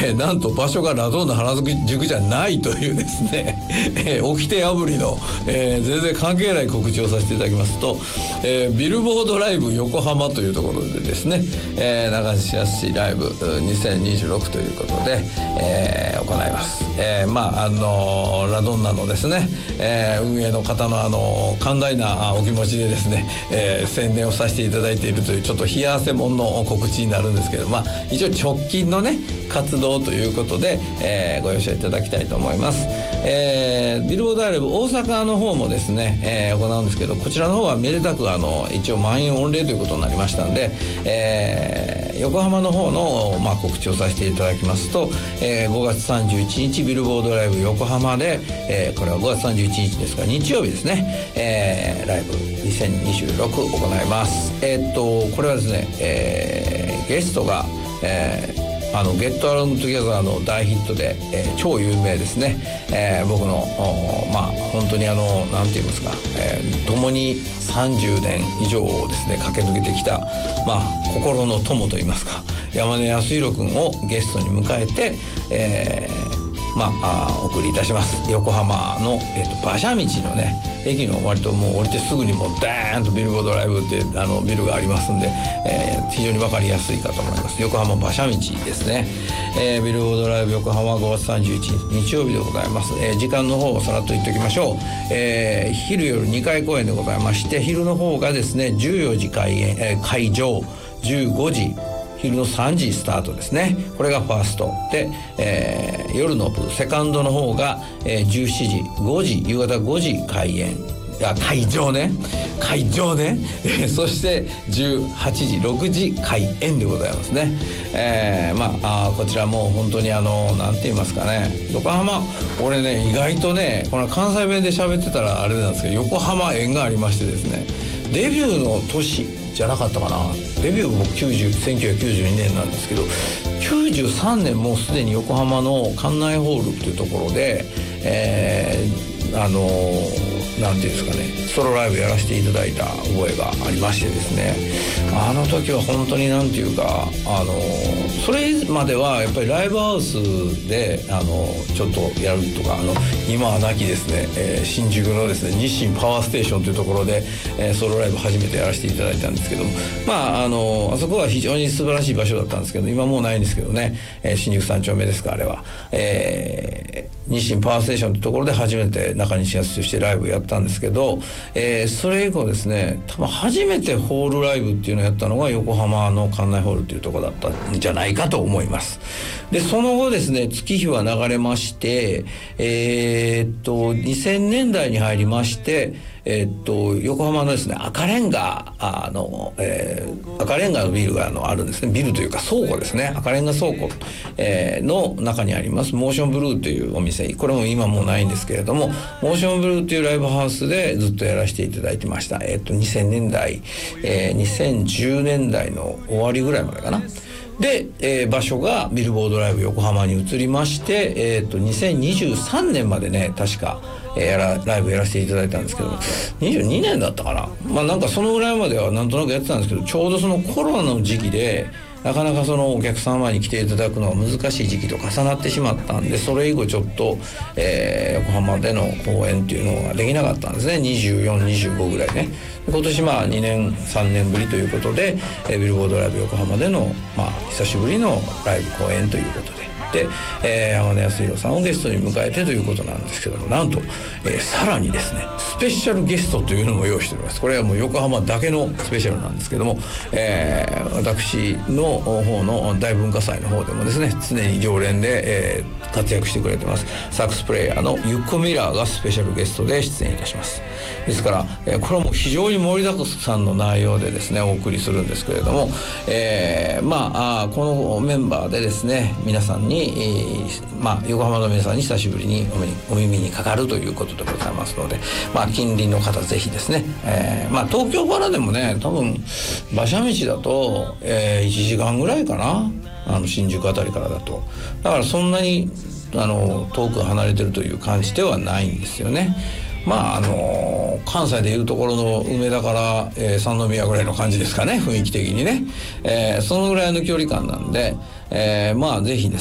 なんと場所がラドンの原宿じゃないというですね、掟破りの、全然関係ない告知をさせていただきますと、ビルボードライブ横浜というところでですね、中西康ライブ2026ということで、行います。ラドンナのですね、運営の方の寛大なお気持ちでですね、宣伝をさせていただいているというちょっと冷や汗もんの告知になるんですけど、一応直近のね活動ということで、ご容赦いただきたいと思います。ビルボードライブ大阪の方もですね、行うんですけど、こちらの方はめでたく一応満員御礼ということになりましたんで、横浜の方の、告知をさせていただきますと、5月31日ビルボードライブ横浜で、これは5月31日ですが日曜日ですね、ライブ2026行います。これはですね、ゲストが、ゲットアロングトゥギャザーの大ヒットで、超有名ですね、僕の本当になんて言いますか、共に30年以上をですね駆け抜けてきた、心の友と言いますか、山根康弘君をゲストに迎えて、お送りいたします。横浜の、馬車道のね駅の割ともう降りてすぐにもうダーンとビルボードライブってビルがありますんで、非常に分かりやすいかと思います。横浜馬車道ですね、ビルボードライブ横浜5月31日日曜日でございます。時間の方をさらっと言っておきましょう。昼夜2回公演でございまして、昼の方がですね14時会場、15時昼の3時スタートですね。これがファーストで、夜の部セカンドの方が、17時5時夕方5時会場ねそして18時6時開演でございますね。こちらも本当になんて言いますかね、横浜、俺ね意外とねこの関西弁で喋ってたらあれなんですけど、横浜縁がありましてですね、デビューの年じゃなかったかな、デビューも1992年なんですけど、93年もうすでに横浜の館内ホールっていうところで、なんていうんですかね、ソロライブやらせていただいた覚えがありましてですね、あの時は本当になんていうか、それまではやっぱりライブハウスでちょっとやるとか、今はなきですね、新宿のですね日清パワーステーションというところで、ソロライブ初めてやらせていただいたんですけども、あそこは非常に素晴らしい場所だったんですけど、今もうないんですけどね、新宿3丁目ですか、あれは、日清パワーステーションというところで初めて中西康としてライブをやったんですけど、それ以降ですね、多分初めてホールライブっていうのをやったのが横浜の館内ホールっていうところだったんじゃないかと思います。でその後ですね月日は流れまして、2000年代に入りまして、横浜のですね赤レンガのビルがあるんですね。ビルというか倉庫ですね、赤レンガ倉庫、の中にありますモーションブルーというお店、これも今もうないんですけれども、モーションブルーというライブハウスでずっとやらせていただいてました。2000年代、2010年代の終わりぐらいまでかな。で、場所がビルボードライブ横浜に移りまして、2023年までね確か、ライブやらせていただいたんですけど、22年だったかな、なんかそのぐらいまではなんとなくやってたんですけど、ちょうどそのコロナの時期でなかなかそのお客様に来ていただくのが難しい時期と重なってしまったんで、それ以後ちょっと、横浜での公演っていうのができなかったんですね。24、25ぐらいね。今年2年3年ぶりということで、ビルボードライブ横浜での、久しぶりのライブ公演ということで、山根康弘さんをゲストに迎えてということなんですけども、なんと、さらにですねスペシャルゲストというのも用意しております。これはもう横浜だけのスペシャルなんですけども、私の方の大文化祭の方でもですね常に常連で、活躍してくれてますサックスプレイヤーのユッコ・ミラーがスペシャルゲストで出演いたします。ですから、これはもう非常に盛りだくさんの内容でですねお送りするんですけれども、このメンバーでですね皆さんに、横浜の皆さんに久しぶりにお耳にかかるということでございますので、近隣の方ぜひですね、東京からでもね多分馬車道だと、1時間ぐらいかな、新宿あたりからだと、だからそんなに遠く離れてるという感じではないんですよね。関西でいうところの梅田から、三宮ぐらいの感じですかね、雰囲気的にね、そのぐらいの距離感なんで、ぜひですね